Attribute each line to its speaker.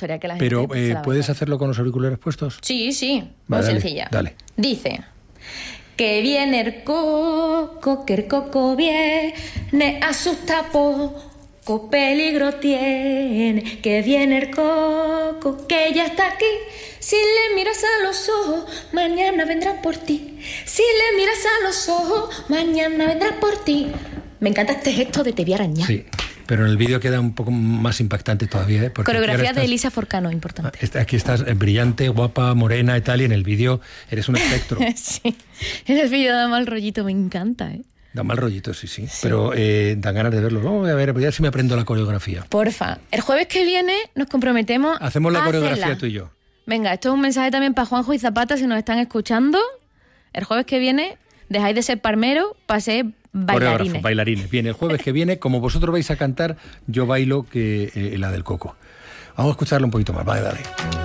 Speaker 1: gustaría que la gente...
Speaker 2: Pero,
Speaker 1: se la
Speaker 2: ¿puedes
Speaker 1: bailase.
Speaker 2: hacerlo con los auriculares puestos?
Speaker 1: Sí, sí, muy
Speaker 2: Vale,
Speaker 1: sencilla.
Speaker 2: dale.
Speaker 1: Dice... Que viene el coco, que el coco viene, asusta poco, peligro tiene. Que viene el coco, que ya está aquí. Si le miras a los ojos, mañana vendrá por ti. Si le miras a los ojos, mañana vendrá por ti. Me encanta este gesto de te voy a arañar.
Speaker 2: Sí, pero en el vídeo queda un poco más impactante todavía, ¿eh? Porque
Speaker 1: Coreografía
Speaker 2: ahora
Speaker 1: de Elisa Forcano, importante.
Speaker 2: Aquí estás brillante, guapa, morena y tal, y en el vídeo eres un espectro.
Speaker 1: Sí, en el vídeo da mal rollito, me encanta, ¿eh?
Speaker 2: Da mal rollito, sí. Pero dan ganas de verlo. Voy a ver si me aprendo la coreografía.
Speaker 1: Porfa, el jueves que viene nos comprometemos
Speaker 2: Hacemos la
Speaker 1: a
Speaker 2: coreografía
Speaker 1: hacerla.
Speaker 2: tú y yo.
Speaker 1: Venga, esto es un mensaje también para Juanjo y Zapata, si nos están escuchando. El jueves que viene dejáis de ser parmeros para ser bailarines.
Speaker 2: Bailarines. Bien, el jueves que viene, como vosotros vais a cantar, yo bailo que la del coco. Vamos a escucharlo un poquito más. Vale, dale.